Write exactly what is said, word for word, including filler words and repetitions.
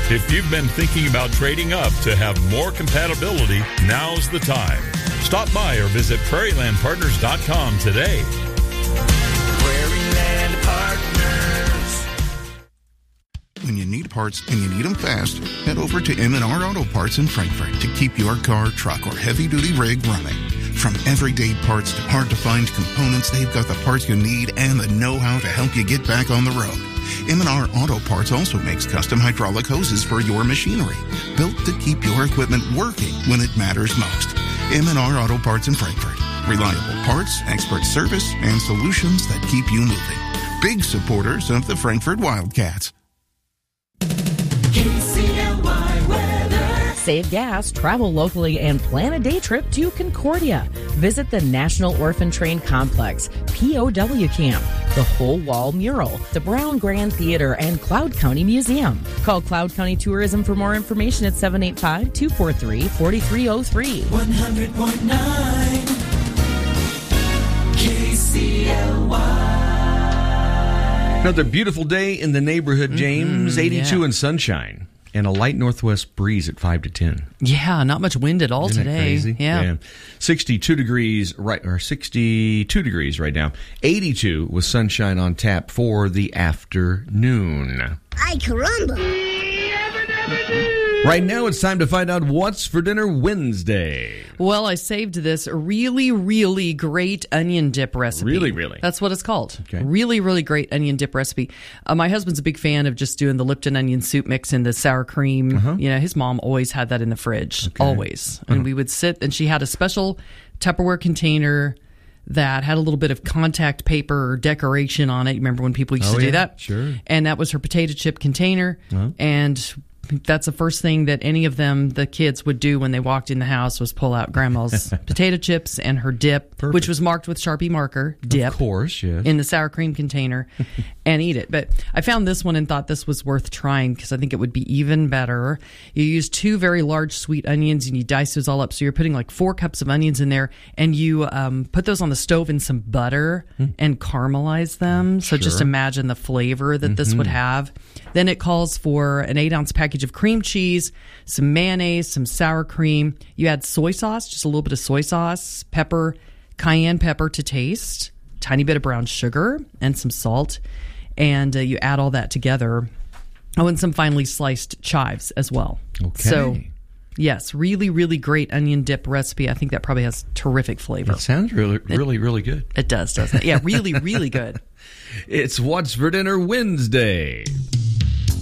If you've been thinking about trading up to have more compatibility, now's the time. Stop by or visit prairie land partners dot com today. Prairie Land Partners. When you need parts and you need them fast, head over to M and R Auto Parts in Frankfort to keep your car, truck, or heavy-duty rig running. From everyday parts to hard-to-find components, they've got the parts you need and the know-how to help you get back on the road. M and R Auto Parts also makes custom hydraulic hoses for your machinery, built to keep your equipment working when it matters most. M and R Auto Parts in Frankfort. Reliable parts, expert service, and solutions that keep you moving. Big supporters of the Frankfort Wildcats. K C L Y weather. Save gas, travel locally, and plan a day trip to Concordia. Visit the National Orphan Train Complex, P O W Camp, the Whole Wall Mural, the Brown Grand Theater, and Cloud County Museum. Call Cloud County Tourism for more information at seven eight five, two four three, four three zero three. one hundred point nine K C L Y. Another beautiful day in the neighborhood, James. Mm-hmm, eighty-two yeah. and sunshine. And a light northwest breeze at five to ten. Yeah, not much wind at all Isn't today. that crazy? Yeah. sixty-two degrees right or sixty-two degrees right now. eighty-two with sunshine on tap for the afternoon. Ay, caramba. Right now it's time to find out what's for dinner Wednesday. Well, I saved this really, really great onion dip recipe. Really, really? That's what it's called. Okay. Really, really great onion dip recipe. Uh, my husband's a big fan of just doing the Lipton onion soup mix and the sour cream. Uh-huh. You know, his mom always had that in the fridge. Okay. Always. And Uh-huh. we would sit, and she had a special Tupperware container that had a little bit of contact paper decoration on it. You remember when people used Oh, to do yeah, that? sure. And that was her potato chip container. Uh-huh. And that's the first thing that any of them, the kids, would do when they walked in the house was pull out Grandma's potato chips and her dip, Perfect. which was marked with Sharpie marker, dip, Of course, yes. in the sour cream container, and eat it. But I found this one and thought this was worth trying because I think it would be even better. You use two very large sweet onions and you dice those all up. So you're putting like four cups of onions in there, and you um, put those on the stove in some butter and caramelize them. So just Sure. imagine the flavor that this would have. Then it calls for an eight ounce package of cream cheese, some mayonnaise, some sour cream. You add soy sauce, just a little bit of soy sauce, pepper, cayenne pepper to taste, tiny bit of brown sugar, and some salt. And uh, you add all that together. Oh, and some finely sliced chives as well. Okay. So, yes, really, really great onion dip recipe. I think that probably has terrific flavor. It sounds really, really, really good. It does, doesn't it? Yeah, really, really good. It's What's for Dinner Wednesday.